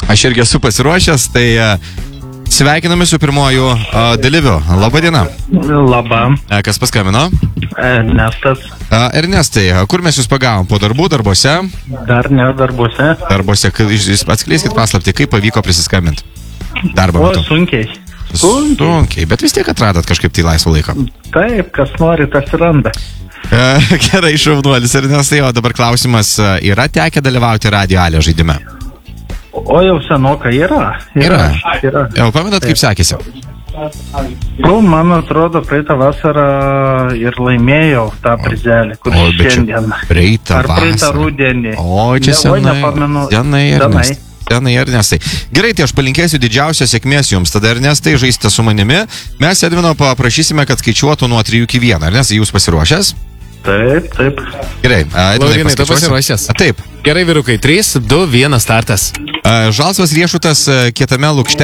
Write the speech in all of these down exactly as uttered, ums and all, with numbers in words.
Aš irgi esu pasiruošęs, tai sveikiname su pirmoju uh, dalyviu. Labą dieną. Labą. Kas paskambino? Ernestas. Uh, Ernestai, kur mes jūs pagavom? Po darbų, darbuose? Dar ne, darbuose. Darbuose, jūs atskleiskit paslaptį, kaip pavyko prisiskambinti darbą metu? O, sunkiai. Sunkiai. Sunkiai, bet vis tiek atradot kažkaip tai laisvo laiko. Taip, kas nori, tas randa. Uh, gerai, šaunuolis, Ernestai, o dabar klausimas, yra tekę dalyvauti Radio Alė žaidime? O jau senokai yra. Yra. yra. Jau pamenat, kaip sekėsi? Nu, man atrodo, praeitą vasarą ir laimėjau tą prizelį, kur o, šiandien. Praeitą Ar praeitą rudenį. O, čia senai. Senai, Ernestai. Senai, Ernestai. Gerai, tai aš palinkėsiu didžiausios sėkmės jums. Tada, Ernestai, žaisite su manimi. Mes Edvino paprašysime, kad skaičiuotų nuo trijų iki vieno. Ernestai, jūs pasiruošęs? Taip, taip. Gerai, Laurinai, tu pasiruošęs? Taip. Gerai, vyrukai, trys, du, vienas startas. Žalsvas riešutas kietame lukšte.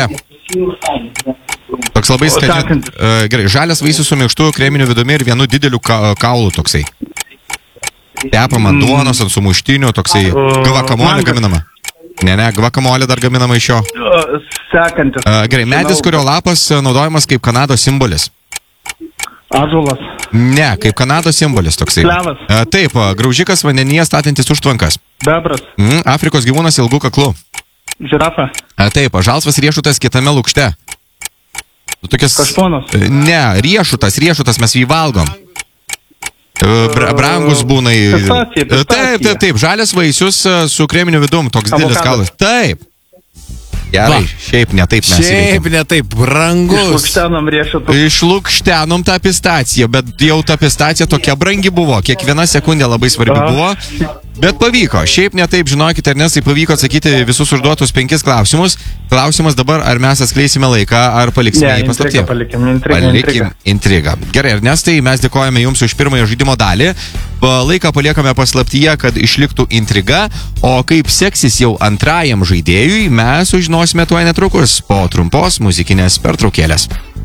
Toks labai skanius. Gerai, žalias vaisius su minkštu kreminiu vidumi ir vienu dideliu ka kaulu toksai. Tepama duonos ant sumuštinių, toksai gvakamolė gaminama. Ne, ne, gvakamolė dar gaminama iš jo. Sekantis. Gerai, medis, kurio lapas naudojamas kaip Kanados simbolis. Ąžuolas. Ne, kaip Kanados simbolis toksai. Klevas. Taip, graužikas vandenyje statantis užtvankas. Bebras. Mm, Afrikos gyvūnas ilgų kaklu. Žirafa. Taip, žalsvas riešutas kietame lukšte. Tokias... Kaštonas. Ne, riešutas, riešutas, mes jį valgom. Bra brangus būna. Pistacija, pistacija. Taip, taip, taip, žalias vaisius su kreminiu vidum, toks didelis kalas. Taip. Gerai, Va. šiaip ne taip mes įveikim. Šiaip ne taip, brangus. Išlukštenom riešutus. Išlukštenom tą pistaciją, bet jau ta pistacija tokia brangi buvo. Kiekviena sekundė labai svarbi A. buvo. Bet pavyko. Šiaip ne taip, žinokite, Ernestai, pavyko atsakyti visus užduotus penkis klausimus. Klausimas dabar, ar mes atskleisime laiką, ar paliksime ne, jį paslaptį. Palikim intrigą. Palikim intrigą. Gerai, Ernestai, mes dėkojame jums už pirmąją žaidimo dalį. Laiką paliekame paslaptyje, kad išliktų intriga, o kaip seksis jau antrajam žaidėjui, mes sužinosime tuoj netrukus po trumpos muzikinės pertraukėlės.